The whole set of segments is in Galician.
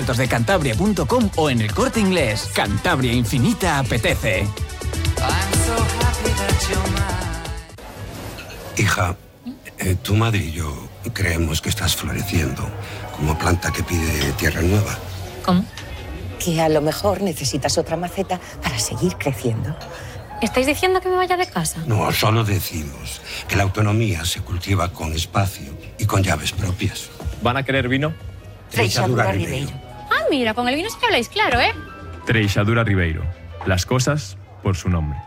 de Cantabria.com o en El Corte Inglés. Cantabria Infinita apetece. Hija, tu madre y yo creemos que estás floreciendo como planta que pide tierra nueva. ¿Cómo? Que a lo mejor necesitas otra maceta para seguir creciendo. ¿Estáis diciendo que me vaya de casa? No, solo decimos que la autonomía se cultiva con espacio y con llaves propias. ¿Van a querer vino? Treixadura Ribeiro. Ah, mira, con el vino sí que habláis claro, ¿eh? Treixadura Ribeiro. Las cosas por su nombre.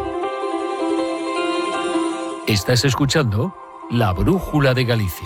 Estás escuchando La Brújula de Galicia.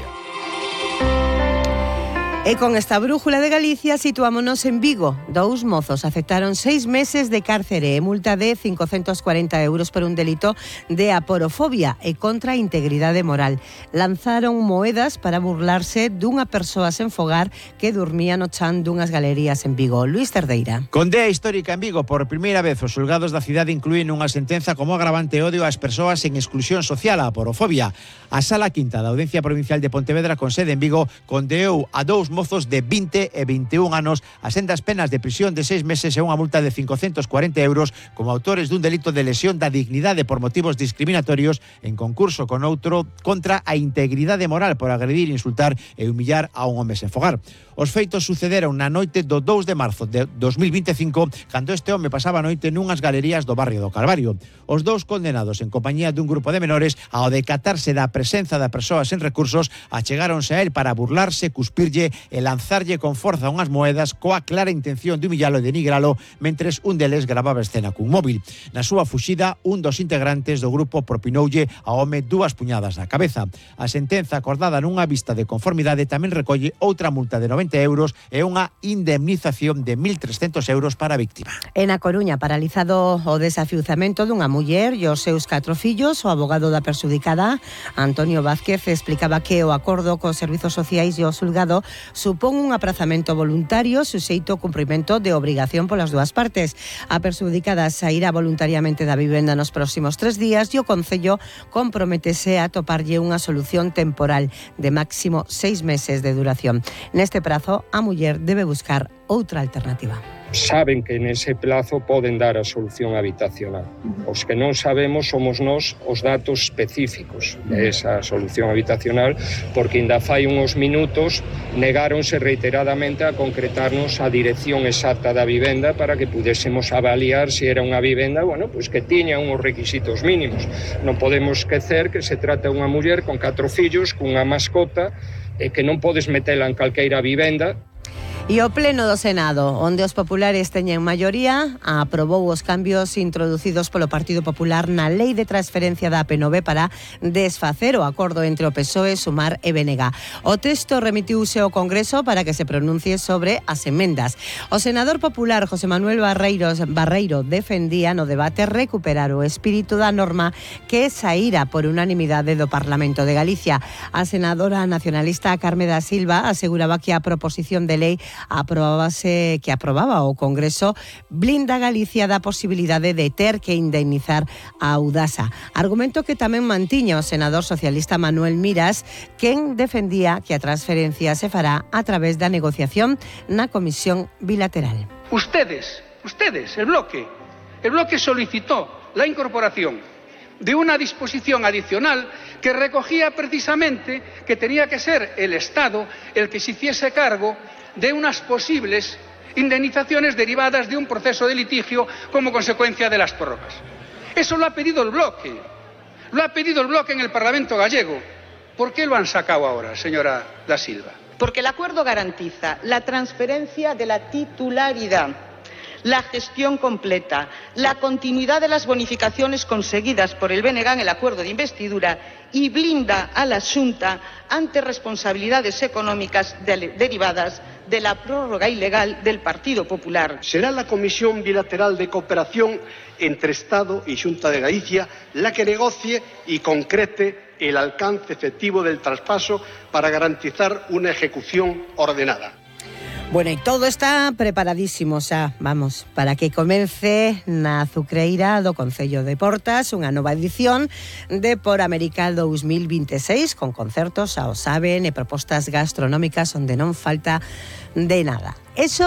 E con esta brújula de Galicia situámonos en Vigo. 2 mozos aceptaron 6 meses de cárcere e multa de 540 euros por un delito de aporofobia e contra a integridade moral. Lanzaron moedas para burlarse dunha persoa sen fogar que dormía no chan dunhas galerías en Vigo. Luís Cerdeira. Condea histórica en Vigo. Por primeira vez os xulgados da cidade incluín unha sentenza como agravante odio ás persoas en exclusión social, a aporofobia. A Sala Quinta da Audiencia Provincial de Pontevedra, con sede en Vigo, condeou a 2 mozos de 20 e 21 anos a sendas penas de prisión de 6 meses e unha multa de 540 euros como autores dun delito de lesión da dignidade por motivos discriminatorios en concurso con outro contra a integridade moral por agredir, insultar e humillar a un home sen fogar. Os feitos sucederon na noite do 2 de marzo de 2025, cando este home pasaba a noite nunhas galerías do barrio do Calvario. Os 2 condenados en compañía dun grupo de menores, ao decatarse da presenza da persoa sen recursos, achegáronse a él para burlarse, cuspirlle e lanzarlle con forza unhas moedas coa clara intención de humillalo e denigralo, mentres un deles gravaba escena cun móvil. Na súa fuxida, un dos integrantes do grupo propinoulle ao home 2 puñadas na cabeza. A sentenza acordada nunha vista de conformidade tamén recolle outra multa de 90 euros e unha indemnización de 1.300 euros para a víctima. En A Coruña, paralizado o desafiuzamento dunha muller e os seus 4 fillos, o abogado da perxudicada, Antonio Vázquez, explicaba que o acordo cos servizos sociais e o xulgado supón un aprazamento voluntario suxeito ao cumprimento de obrigación polas dúas partes. A perxudicada sairá voluntariamente da vivenda nos próximos 3 días e o Concello comprométese a toparlle unha solución temporal de máximo 6 meses de duración. Neste prazo, a muller debe buscar outra alternativa. Saben que nese plazo poden dar a solución habitacional. Os que non sabemos somos nós os datos específicos de esa solución habitacional, porque ainda fai uns minutos negáronse reiteradamente a concretarnos a dirección exacta da vivenda para que pudésemos avaliar se era unha vivenda, pois que tiña uns requisitos mínimos. Non podemos esquecer que se trata unha muller con 4 fillos, cunha mascota, e que non podes metela en calqueira vivenda. E o Pleno do Senado, onde os populares teñen maioría, aprobou os cambios introducidos polo Partido Popular na Lei de Transferencia da AP9 para desfacer o acordo entre o PSOE, Sumar e BNG. O texto remitiuse ao Congreso para que se pronuncie sobre as emendas. O senador popular José Manuel Barreiro defendía no debate recuperar o espírito da norma que saíra por unanimidade do Parlamento de Galicia. A senadora nacionalista Carme da Silva aseguraba que a proposición de lei aprobaba o Congreso blinda Galicia da posibilidade de ter que indemnizar a Audasa. Argumento que tamén mantiña o senador socialista Manuel Miras, quen defendía que a transferencia se fará a través da negociación na Comisión Bilateral. Ustedes, el bloque solicitó la incorporación de una disposición adicional que recogía precisamente que tenía que ser el Estado el que se hiciese cargo de unas posibles indemnizaciones derivadas de un proceso de litigio como consecuencia de las prórrogas. Eso lo ha pedido el bloque. Lo ha pedido el bloque en el Parlamento gallego. ¿Por qué lo han sacado ahora, señora Da Silva? Porque el acuerdo garantiza la transferencia de la titularidad, la gestión completa, la continuidad de las bonificaciones conseguidas por el BNG en el acuerdo de investidura y blinda a la Xunta ante responsabilidades económicas derivadas de la prórroga ilegal del Partido Popular. Será la Comisión Bilateral de Cooperación entre Estado y Xunta de Galicia la que negocie y concrete el alcance efectivo del traspaso para garantizar una ejecución ordenada. Bueno, e todo está preparadísimo xa, para que comece na Azucreira do Concello de Portas unha nova edición de Por América 2026 con concertos, xa o saben, e propostas gastronómicas onde non falta de nada. Eso